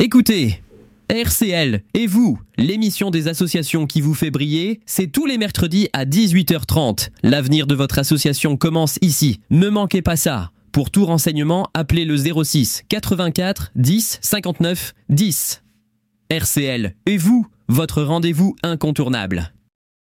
Écoutez, RCL et vous, l'émission des associations qui vous fait briller, c'est tous les mercredis à 18h30. L'avenir de votre association commence ici. Ne manquez pas ça. Pour tout renseignement, appelez le 06 84 10 59 10. RCL et vous, votre rendez-vous incontournable.